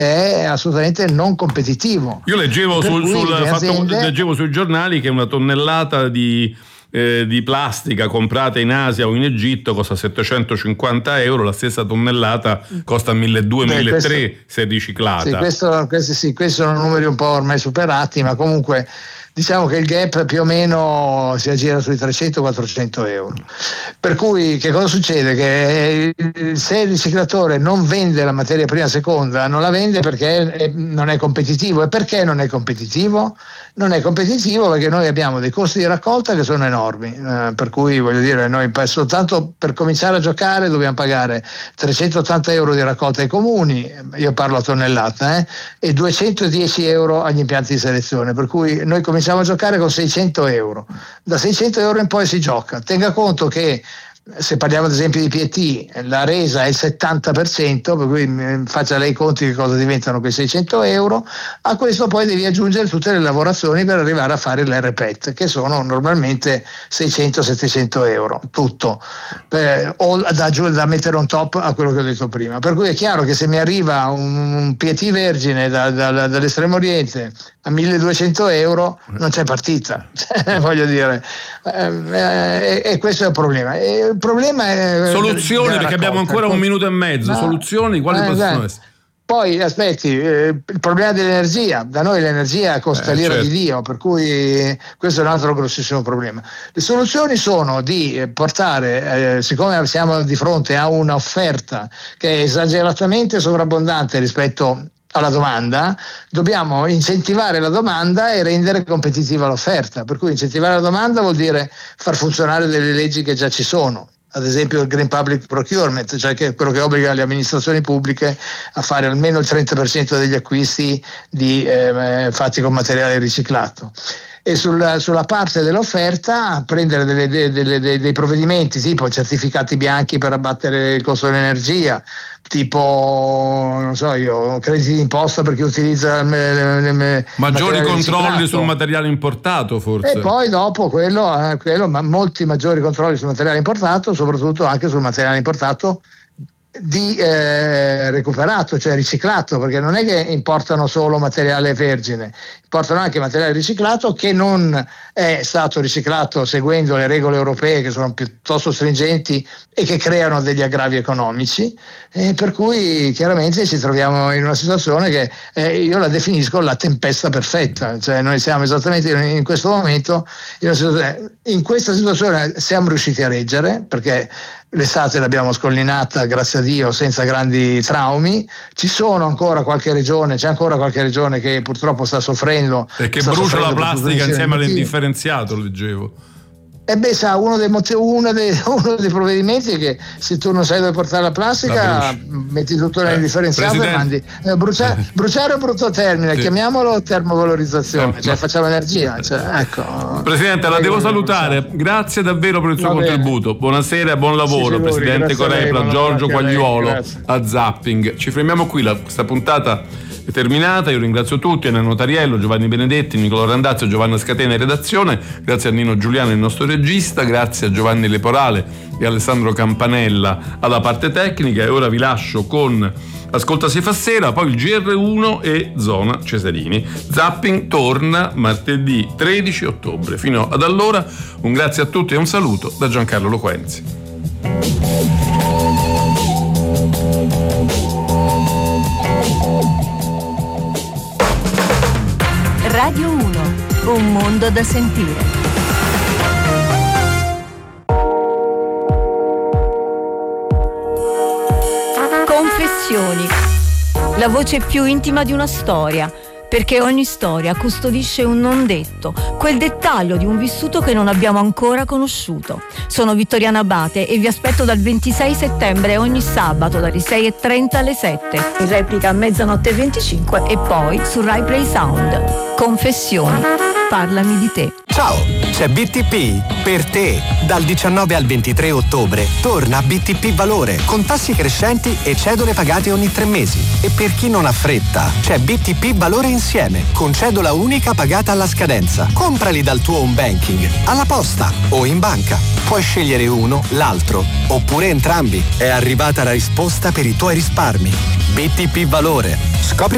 è assolutamente non competitivo. Io leggevo sui giornali che una tonnellata di plastica comprata in Asia o in Egitto costa 750 euro, la stessa tonnellata costa 1.200-1.300 se riciclata. Questi sono numeri un po' ormai superati, ma comunque diciamo che il gap più o meno si aggira sui 300-400 euro. Per cui che cosa succede? Che se il riciclatore non vende la materia prima seconda, non la vende perché non è competitivo. E perché non è competitivo? Non è competitivo perché noi abbiamo dei costi di raccolta che sono enormi, per cui voglio dire, noi soltanto per cominciare a giocare dobbiamo pagare 380 euro di raccolta ai comuni, io parlo a tonnellata, e 210 euro agli impianti di selezione, per cui noi cominciamo a giocare con 600 euro. Da 600 euro in poi si gioca. Tenga conto che se parliamo ad esempio di PET, la resa è il 70%, per cui faccia lei i conti che cosa diventano quei 600 euro. A questo poi devi aggiungere tutte le lavorazioni per arrivare a fare l'RPET, che sono normalmente 600-700 euro, tutto, o da mettere on top a quello che ho detto prima. Per cui è chiaro che se mi arriva un PET vergine dall'estremo oriente a 1.200 euro non c'è partita, voglio dire, e questo è il problema. Il problema è soluzioni, perché abbiamo ancora un minuto e mezzo. Soluzioni quali possono essere? Poi aspetti, il problema dell'energia, da noi l'energia costa l'ira di Dio, per cui questo è un altro grossissimo problema. Le soluzioni sono di portare, siccome siamo di fronte a un'offerta che è esageratamente sovrabbondante rispetto alla domanda, dobbiamo incentivare la domanda e rendere competitiva l'offerta. Per cui incentivare la domanda vuol dire far funzionare delle leggi che già ci sono, ad esempio il Green Public Procurement, cioè che è quello che obbliga le amministrazioni pubbliche a fare almeno il 30% degli acquisti fatti con materiale riciclato. E sulla parte dell'offerta prendere dei provvedimenti tipo certificati bianchi per abbattere il costo dell'energia, tipo non so io, crediti d'imposta per chi utilizza maggiori controlli sul materiale importato, forse, e poi dopo quello ma molti maggiori controlli sul materiale importato, soprattutto anche sul materiale importato di recuperato, cioè riciclato, perché non è che importano solo materiale vergine, importano anche materiale riciclato che non è stato riciclato seguendo le regole europee, che sono piuttosto stringenti e che creano degli aggravi economici, per cui chiaramente ci troviamo in una situazione che io la definisco la tempesta perfetta, cioè noi siamo esattamente in questo momento in questa situazione siamo riusciti a reggere, perché l'estate l'abbiamo scollinata, grazie a Dio, senza grandi traumi. C'è ancora qualche regione che purtroppo sta soffrendo. Perché brucia la plastica insieme all'indifferenziato, leggevo. Sa, uno dei provvedimenti è che se tu non sai dove portare la plastica, metti tutto nell'indifferenziato e mandi. Bruciare è un brutto termine, chiamiamolo termovalorizzazione, cioè facciamo energia. Ecco. Presidente, la devo salutare. Grazie davvero per il suo contributo. Buonasera e buon lavoro, Presidente Corepla, Giorgio Quagliuolo a Zapping. Ci fermiamo qui, questa puntata è terminata. Io ringrazio tutti, Anna Notariello, Giovanni Benedetti, Nicolò Randazzo, Giovanna Scatena in redazione, grazie a Nino Giuliano, il nostro regista, grazie a Giovanni Leporale e Alessandro Campanella alla parte tecnica. E ora vi lascio con Ascolta si fa sera, poi il GR1 e Zona Cesarini. Zapping torna martedì 13 ottobre. Fino ad allora un grazie a tutti e un saluto da Giancarlo Loquenzi. Radio 1, un mondo da sentire. Confessioni, la voce più intima di una storia, perché ogni storia custodisce un non detto, quel dettaglio di un vissuto che non abbiamo ancora conosciuto. Sono Vittoriana Abate e vi aspetto dal 26 settembre ogni sabato dalle 6:30 alle 7, in replica a 00:25 e poi su Rai Play Sound. Confessioni, parlami di te. Ciao, c'è BTP per te. Dal 19 al 23 ottobre torna BTP Valore con tassi crescenti e cedole pagate ogni 3 mesi. E per chi non ha fretta, c'è BTP Valore Insieme con cedola unica pagata alla scadenza. Comprali dal tuo home banking, alla posta o in banca. Puoi scegliere uno, l'altro oppure entrambi. È arrivata la risposta per i tuoi risparmi. BTP Valore. Scopri